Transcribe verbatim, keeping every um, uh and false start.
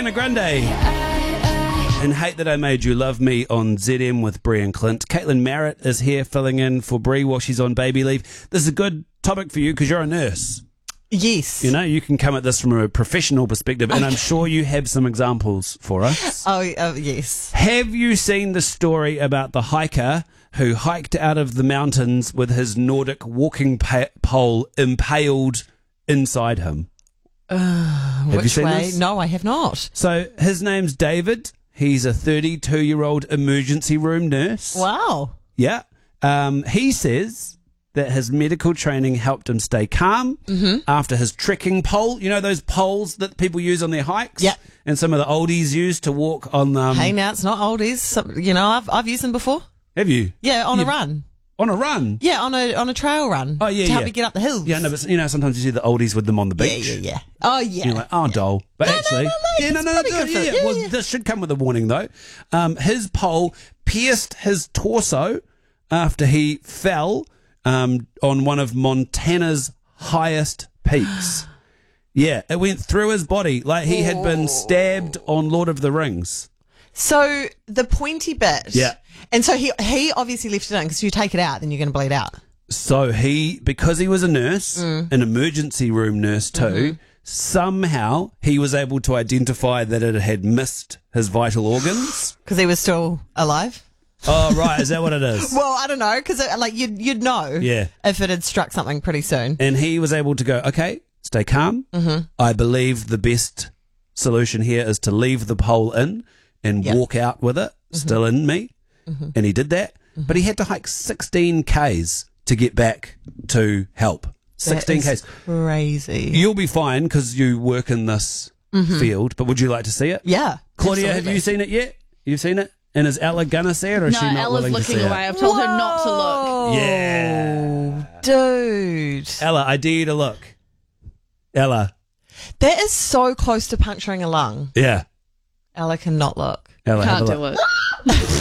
Ariana Grande. And Hate That I Made You Love Me on Z M with Bree and Clint. Caitlin Merritt is here filling in for Bree while she's on baby leave. This is a good topic for you because you're a nurse. Yes. You know, you can come at this from a professional perspective, and I'm sure you have some examples for us. Oh, uh, yes. Have you seen the story about the hiker who hiked out of the mountains with his Nordic walking pa- pole impaled inside him? Uh, have which you seen way? this? No, I have not. So his name's David. He's a thirty-two-year-old emergency room nurse. Wow. Yeah. Um, he says that his medical training helped him stay calm mm-hmm. after his trekking pole. You know those poles that people use on their hikes? Yeah. And some of the oldies use to walk on them. Um, hey, now it's not oldies. Some, you know, I've I've used them before. Have you? Yeah, on You've, a run. On a run? Yeah, on a on a trail run. Oh, yeah, To help yeah. me get up the hills. Yeah, no, but you know, sometimes you see the oldies with them on the Yeah, beach. yeah, yeah. Oh, yeah. You're like, oh, doll. But No, no, actually, no, no, yeah, no, it's no, no, pretty no, good for yeah, it. yeah. Yeah, Well, yeah. this should come with a warning, though. Um, his pole pierced his torso after he fell um, on one of Montana's highest peaks. Yeah, it went through his body like he had been stabbed on Lord of the Rings. So the pointy bit. Yeah. And so he he obviously left it in because if you take it out, then you're going to bleed out. So he, because he was a nurse, Mm. an emergency room nurse too, Mm-hmm. somehow he was able to identify that it had missed his vital organs. Because he was still alive. Oh, right. Is that what it is? Well, I don't know, because like you'd you'd know. Yeah. If it had struck something pretty soon. And he was able to go, okay, stay calm. Mm-hmm. I believe the best solution here is to leave the pole in and Yep. walk out with it, still in me. Mm-hmm. And he did that. Mm-hmm. But he had to hike sixteen kays to get back to help. sixteen That is kays. crazy. You'll be fine because you work in this field, but would you like to see it? Yeah. Claudia, absolutely. have you seen it yet? You've seen it? And is Ella gonna see it, or is No, she not Ella's willing to looking see away. it? I've told her not to look. Whoa. Yeah. Dude. Ella, I dare you to look. Ella. That is so close to puncturing a lung. Yeah. Ella cannot look. Ella, have Can't a do look. it.